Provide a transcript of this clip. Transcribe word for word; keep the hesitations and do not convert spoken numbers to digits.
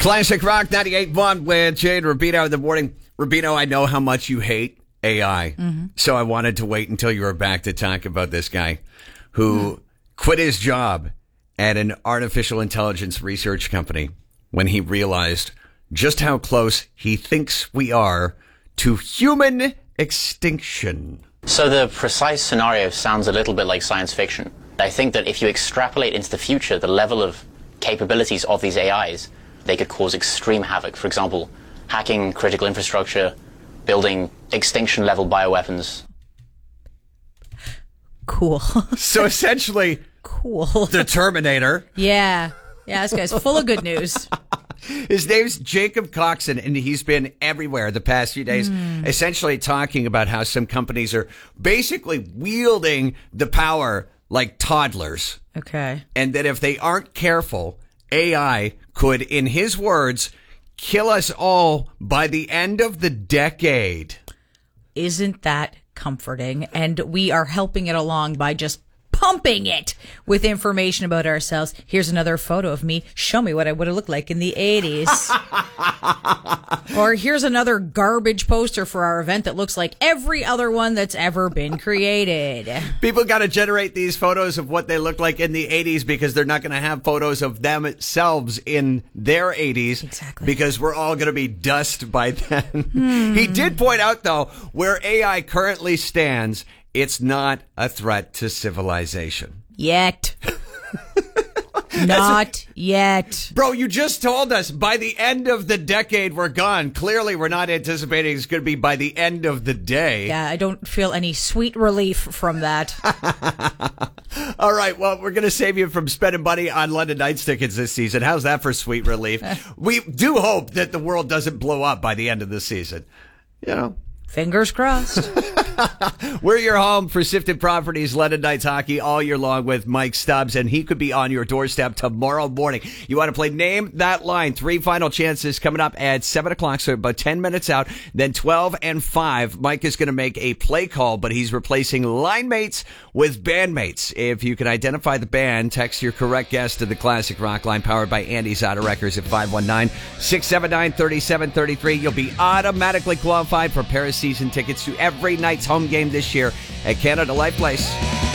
Classic Rock ninety-eight point one with Jade Rubino in the morning. Rubino, I know how much you hate A I, mm-hmm. so I wanted to wait until you were back to talk about this guy who mm-hmm. quit his job at an artificial intelligence research company when he realized just how close he thinks we are to human extinction. So the precise scenario sounds a little bit like science fiction. I think that if you extrapolate into the future, the level of capabilities of these A Is, they could cause extreme havoc. For example, hacking critical infrastructure, building extinction-level bioweapons. Cool. So essentially, cool. The Terminator. Yeah. Yeah, this guy's full of good news. His name's Jacob Coxon, and he's been everywhere the past few days, mm. essentially talking about how some companies are basically wielding the power like toddlers. Okay. And that if they aren't careful, A I could, in his words, kill us all by the end of the decade. Isn't that comforting? And we are helping it along by just pumping it with information about ourselves. Here's another photo of me. Show me what I would have looked like in the eighties. Or here's another garbage poster for our event that looks like every other one that's ever been created. People got to generate these photos of what they look like in the eighties because they're not going to have photos of themselves in their eighties. Exactly. Because we're all going to be dust by then. Hmm. He did point out, though, where A I currently stands, it's not a threat to civilization. Yet. Not yet. Bro, you just told us by the end of the decade we're gone. Clearly we're not anticipating it's going to be by the end of the day. Yeah, I don't feel any sweet relief from that. All right, well, we're going to save you from spending money on London Knights tickets this season. How's that for sweet relief? We do hope that the world doesn't blow up by the end of the season. You know. Fingers crossed. We're your home for Sifted Properties, London Knights hockey all year long with Mike Stubbs, and he could be on your doorstep tomorrow morning. You want to play Name That Line. Three final chances coming up at seven o'clock, so about ten minutes out. Then twelve and five, Mike is going to make a play call, but he's replacing line mates with bandmates. If you can identify the band, text your correct guess to the Classic Rock line powered by Andy's Auto Wreckers at five one nine, six seven nine, three seven three three. You'll be automatically qualified for Paris season tickets to every Knights home game this year at Canada Life Place.